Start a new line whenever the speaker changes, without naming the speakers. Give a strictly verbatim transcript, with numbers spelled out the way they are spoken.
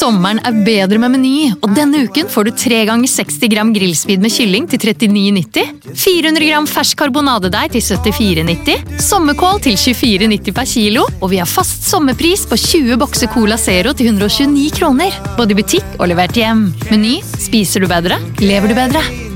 Sommeren er bedre med Meny, og denne uken får du tre ganger seksti gram grillsvid med kylling til trettini nitti, fire hundre gram fersk karbonadedeig til syttifire nitti, sommerkål til tjuefire nitti per kilo, og vi har fast sommerpris på tjue bokser Cola Zero til hundre og tjueni kroner, både i butikk og levert hjem. Meny, spiser du bedre, lever du bedre.